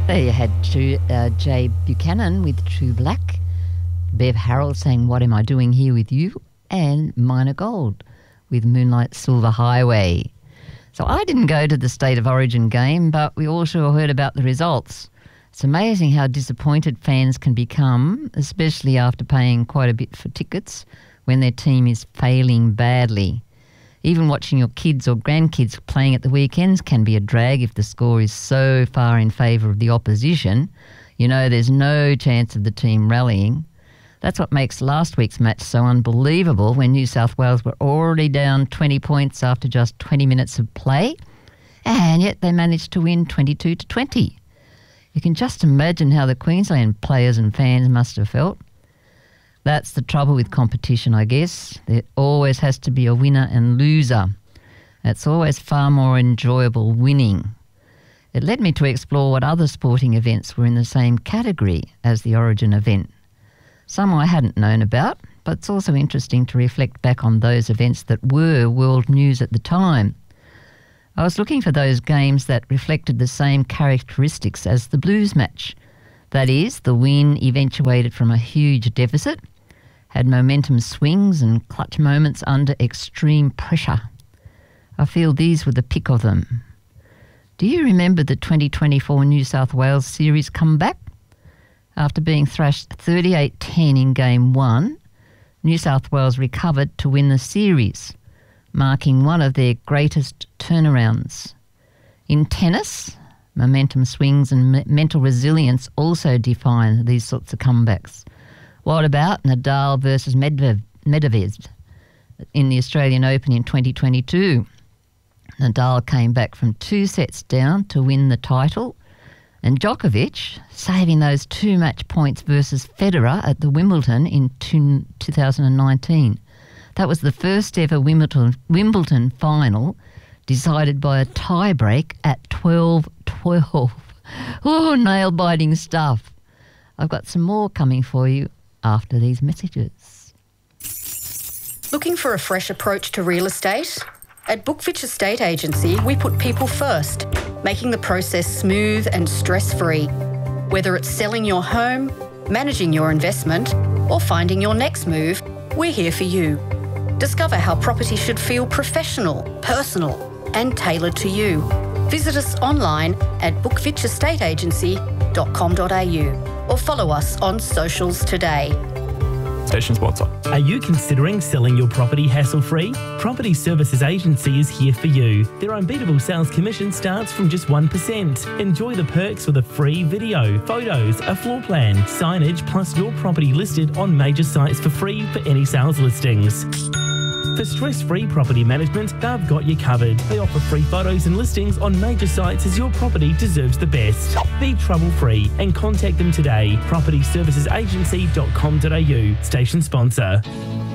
There you had Jay Buchanan with True Black, Bev Harold saying What Am I Doing Here With You, and Minor Gold with Moonlight Silver Highway. So I didn't go to the State of Origin game, but we also heard about the results. It's amazing how disappointed fans can become, especially after paying quite a bit for tickets, when their team is failing badly. Even watching your kids or grandkids playing at the weekends can be a drag if the score is so far in favour of the opposition. You know there's no chance of the team rallying. That's what makes last week's match so unbelievable, when New South Wales were already down 20 points after just 20 minutes of play, and yet they managed to win 22-20. You can just imagine how the Queensland players and fans must have felt. That's the trouble with competition, I guess. There always has to be a winner and loser. It's always far more enjoyable winning. It led me to explore what other sporting events were in the same category as the Origin event. Some I hadn't known about, but it's also interesting to reflect back on those events that were world news at the time. I was looking for those games that reflected the same characteristics as the Blues match. That is, the win eventuated from a huge deficit, had momentum swings and clutch moments under extreme pressure. I feel these were the pick of them. Do you remember the 2024 New South Wales series comeback? After being thrashed 38-10 in Game 1, New South Wales recovered to win the series, marking one of their greatest turnarounds. In tennis, momentum swings and mental resilience also define these sorts of comebacks. What about Nadal versus Medvedev in the Australian Open in 2022? Nadal came back from 2 sets down to win the title, and Djokovic saving those 2 match points versus Federer at the Wimbledon in 2019. That was the first ever Wimbledon final decided by a tie-break at 12-12. Oh, nail-biting stuff. I've got some more coming for you after these messages. Looking for a fresh approach to real estate? At Bookfitch Estate Agency, we put people first, making the process smooth and stress-free. Whether it's selling your home, managing your investment, or finding your next move, we're here for you. Discover how property should feel professional, personal, and tailored to you. Visit us online at bookfitchestateagency.com.au or follow us on socials today. Station sponsor. Are you considering selling your property hassle-free? Property Services Agency is here for you. Their unbeatable sales commission starts from just 1%. Enjoy the perks with a free video, photos, a floor plan, signage, plus your property listed on major sites for free for any sales listings. For stress-free property management, they've got you covered. They offer free photos and listings on major sites as your property deserves the best. Be trouble-free and contact them today. PropertyServicesAgency.com.au. Station sponsor.